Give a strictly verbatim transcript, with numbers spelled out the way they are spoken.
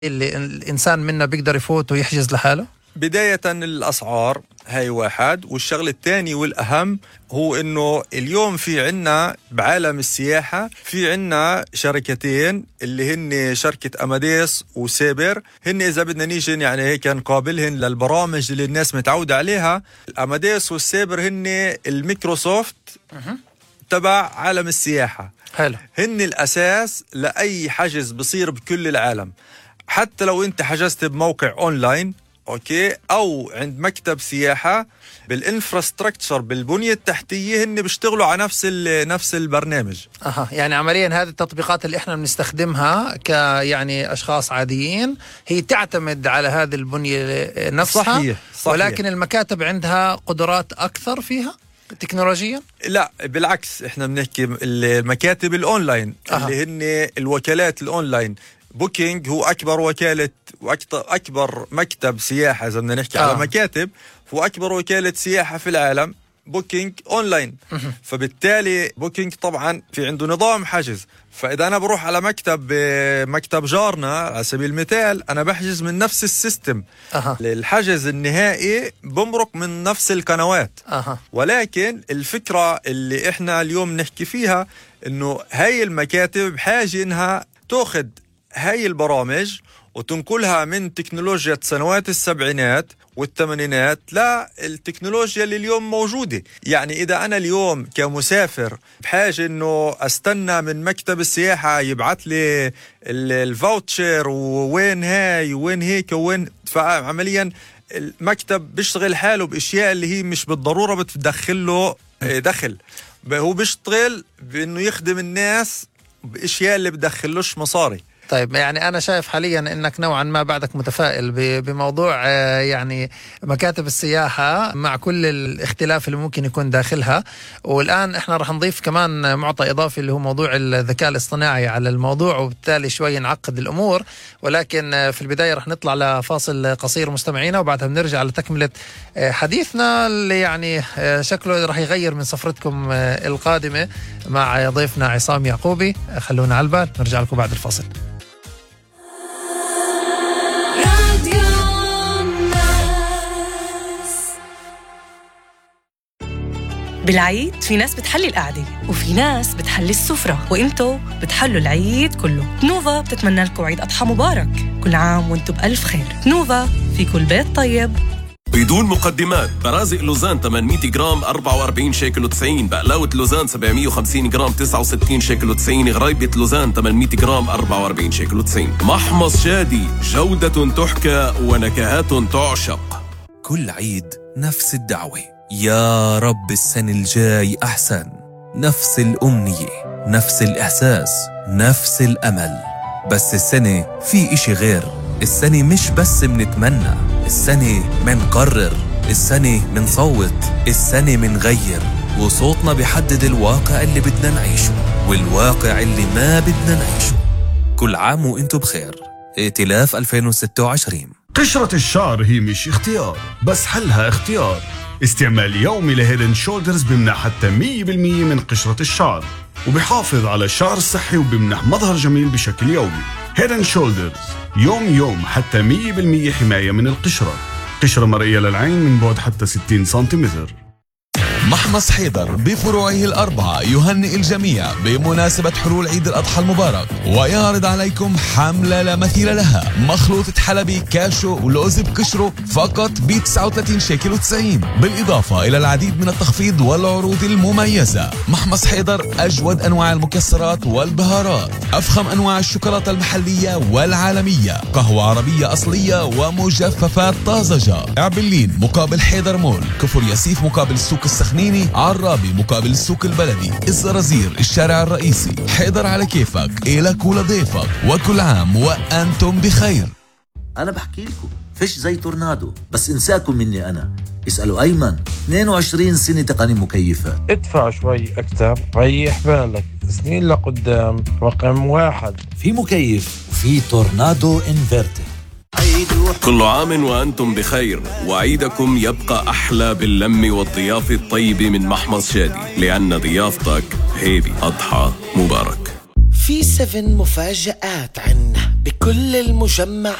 اللي الإنسان منا بيقدر يفوت ويحجز لحاله؟ بداية الأسعار هاي واحد، والشغل الثاني والأهم هو إنه اليوم في عنا بعالم السياحة في عنا شركتين اللي هن شركة أماديس وسيبر. هن إذا بدنا نيجي يعني هيك نقابلهن للبرامج اللي الناس متعودة عليها. الأماديس والسيبر هن الميكروسوفت تبع عالم السياحة. حلو. هن الأساس لأي حجز بصير بكل العالم، حتى لو أنت حجزت بموقع أونلاين اوكي او عند مكتب سياحه، بالانفراستراكشر بالبنيه التحتيه هن بيشتغلوا على نفس نفس البرنامج. اها يعني عمليا هذه التطبيقات اللي احنا بنستخدمها ك يعني اشخاص عاديين هي تعتمد على هذه البنيه نفسها. صحيح. صحيح. ولكن المكاتب عندها قدرات اكثر فيها تكنولوجيا؟ لا بالعكس، احنا بنحكي المكاتب الاونلاين. أه. اللي هن الوكالات الاونلاين. بوكينج هو أكبر وكالة وأكبر مكتب سياحة إذا بدنا نحكي آه. على مكاتب، هو أكبر وكالة سياحة في العالم بوكينج أونلاين. فبالتالي بوكينج طبعا في عنده نظام حجز، فإذا أنا بروح على مكتب مكتب جارنا على سبيل المثال أنا بحجز من نفس السيستم. أه. الحجز النهائي بمرق من نفس القنوات. أه. ولكن الفكرة اللي إحنا اليوم نحكي فيها إنه هاي المكاتب بحاجة إنها تأخذ هاي البرامج وتنقلها من تكنولوجيا سنوات السبعينات والثمانينات للتكنولوجيا اللي اليوم موجودة. يعني إذا أنا اليوم كمسافر بحاجة إنه أستنى من مكتب السياحة يبعث لي الفاوتشر ووين هاي وين هيك وين، فعمليا المكتب بيشتغل حاله بإشياء اللي هي مش بالضرورة بتدخل له دخل، هو بيشتغل بإنه يخدم الناس بإشياء اللي بدخلوش مصاري. طيب يعني أنا شايف حاليا أنك نوعا ما بعدك متفائل بموضوع يعني مكاتب السياحة مع كل الاختلاف اللي ممكن يكون داخلها. والآن إحنا رح نضيف كمان معطى إضافي اللي هو موضوع الذكاء الاصطناعي على الموضوع، وبالتالي شوي نعقد الأمور. ولكن في البداية رح نطلع لفاصل قصير مستمعينا، وبعدها بنرجع لتكملة حديثنا اللي يعني شكله رح يغير من سفرتكم القادمة مع ضيفنا عصام يعقوبي. خلونا على البال، نرجع لكم بعد الفاصل. بالعيد في ناس بتحلي القعدة وفي ناس بتحلي السفرة، وانتو بتحلوا العيد كله. نوفا بتتمنى لكم عيد أضحى مبارك، كل عام وانتو بألف خير. نوفا في كل بيت طيب. بدون مقدمات، برازق لوزان ثمانمية جرام أربعة وأربعين شيكل وتسعين، بقلاوة لوزان سبعمية وخمسين جرام تسعة وستين شيكل وتسعين، غريبة لوزان ثمانمية جرام أربعة وأربعين شيكل وتسعين. محمص شادي، جودة تحكى ونكهات تعشق. كل عيد نفس الدعوة، يا رب السنة الجاي أحسن. نفس الأمنية، نفس الإحساس، نفس الأمل. بس السنة في إشي غير. السنة مش بس منتمنى، السنة منقرر، السنة منصوت، السنة منغير، وصوتنا بيحدد الواقع اللي بدنا نعيشه والواقع اللي ما بدنا نعيشه. كل عام وانتو بخير. ائتلاف ألفين وستة وعشرين. قشرة الشعر هي مش اختيار، بس حلها اختيار. استعمال يومي لهيدن شولدرز بمنح حتى مية بالمية من قشرة الشعر، وبيحافظ على الشعر الصحي وبمنح مظهر جميل بشكل يومي. هيدن شولدرز يوم يوم حتى مية بالمية حماية من القشرة. قشرة مرئية للعين من بعد حتى ستين سنتيمتر. محمص حيدر بفروعه الأربعة يهنئ الجميع بمناسبة حلول عيد الأضحى المبارك، ويعرض عليكم حملة لا مثيل لها. مخلوطة حلبي كاشو ولوز بقشره فقط ب تسعة وثلاثين شيكل وتسعين، بالإضافة إلى العديد من التخفيض والعروض المميزة. محمص حيدر أجود أنواع المكسرات والبهارات، أفخم أنواع الشوكولاتة المحلية والعالمية، قهوة عربية أصلية ومجففات طازجة. عبلين مقابل حيدر مول، كفر ياسيف مقابل السوق السخنيني، عرابي مقابل السوق البلدي، الزرازير الشارع الرئيسي. حيدر على كيفك، إلك ولضيفك، وكل عام وأنتم بخير. أنا بحكي لكم فيش زي تورنادو، بس انساكم مني أنا. اسألوا أيمن، اثنين وعشرين سنة تقني مكيفات. ادفع شوي أكتر، ريح بالك، سنين لقدام رقم واحد. في مكيف وفي تورنادو انفرتر. كل عام وأنتم بخير، وعيدكم يبقى أحلى باللم والضيافة الطيبة من محمص شادي، لأن ضيافتك هيدي أضحى مبارك. في سفن مفاجآت عنا بكل المجمع